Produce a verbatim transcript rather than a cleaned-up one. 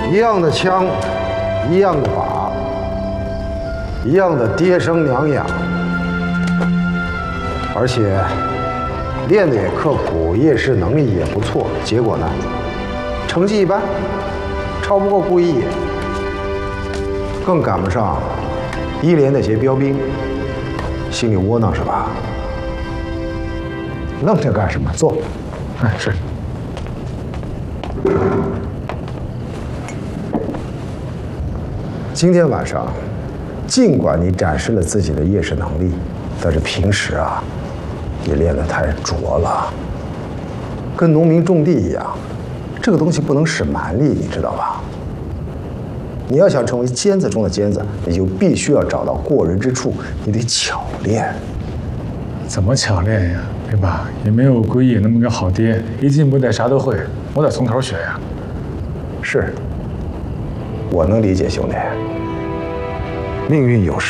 一样的枪，一样的把，一样的爹生娘养，而且练得也刻苦，夜视能力也不错。结果呢，成绩一般，超不过顾一野，更赶不上一连那些标兵。心里窝囊是吧？愣着干什么？坐。 哎，是。 今天晚上，尽管你展示了自己的夜视能力，但是平时啊，你练得太拙了，跟农民种地一样，这个东西不能使蛮力，你知道吧？你要想成为尖子中的尖子，你就必须要找到过人之处，你得巧练。 怎么巧练呀？对吧？也没有归野那么个好爹，一进部队啥都会，我得从头学呀。 是，我能理解兄弟。命运有时。